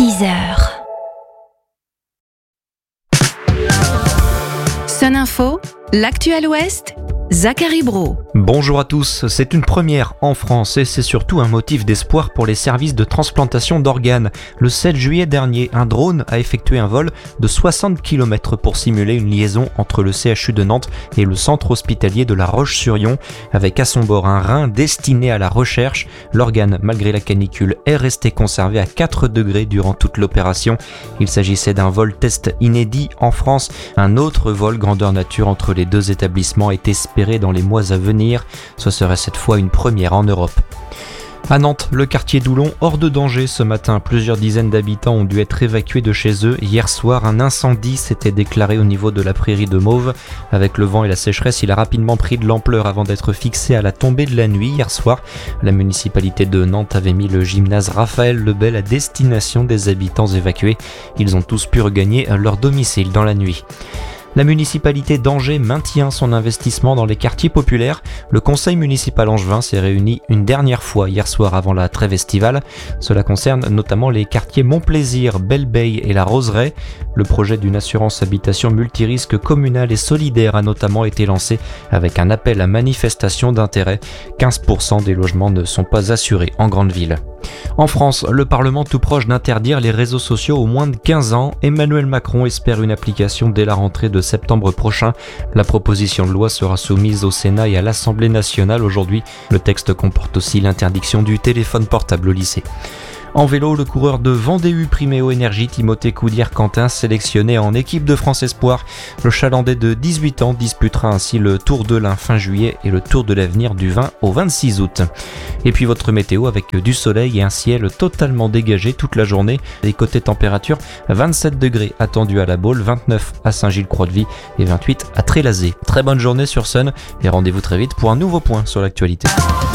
6h. Sun Info, l'actu à l'Ouest, Zachary Brault. Bonjour à tous, c'est une première en France et c'est surtout un motif d'espoir pour les services de transplantation d'organes. Le 7 juillet dernier, un drone a effectué un vol de 60 km pour simuler une liaison entre le CHU de Nantes et le centre hospitalier de La Roche-sur-Yon, avec à son bord un rein destiné à la recherche. L'organe, malgré la canicule, est resté conservé à 4 degrés durant toute l'opération. Il s'agissait d'un vol test inédit en France. Un autre vol grandeur nature entre les deux établissements est espéré dans les mois à venir. Ce serait cette fois une première en Europe. À Nantes, le quartier d'Oulon hors de danger ce matin. Plusieurs dizaines d'habitants ont dû être évacués de chez eux. Hier soir, un incendie s'était déclaré au niveau de la prairie de Mauves. Avec le vent et la sécheresse, il a rapidement pris de l'ampleur avant d'être fixé à la tombée de la nuit. Hier soir, la municipalité de Nantes avait mis le gymnase Raphaël Lebel à destination des habitants évacués. Ils ont tous pu regagner leur domicile dans la nuit. La municipalité d'Angers maintient son investissement dans les quartiers populaires. Le conseil municipal angevin s'est réuni une dernière fois hier soir avant la trêve estivale. Cela concerne notamment les quartiers Montplaisir, Belle-Beille et la Roseraie. Le projet d'une assurance habitation multirisque communale et solidaire a notamment été lancé avec un appel à manifestation d'intérêt. 15% des logements ne sont pas assurés en grande ville. En France, le Parlement tout proche d'interdire les réseaux sociaux aux moins de 15 ans. Emmanuel Macron espère une application dès la rentrée de septembre prochain. La proposition de loi sera soumise au Sénat et à l'Assemblée nationale aujourd'hui. Le texte comporte aussi l'interdiction du téléphone portable au lycée. En vélo, le coureur de Vendée-U Priméo Énergie, Timothée Coudière-Quentin, sélectionné en équipe de France Espoir. Le Chalandais de 18 ans disputera ainsi le Tour de l'Ain fin juillet et le Tour de l'Avenir du 20 au 26 août. Et puis votre météo avec du soleil et un ciel totalement dégagé toute la journée. Et côté température, 27 degrés attendus à La Baule, 29 à Saint-Gilles-Croix-de-Vie et 28 à Trélazé. Très bonne journée sur Sun et rendez-vous très vite pour un nouveau point sur l'actualité.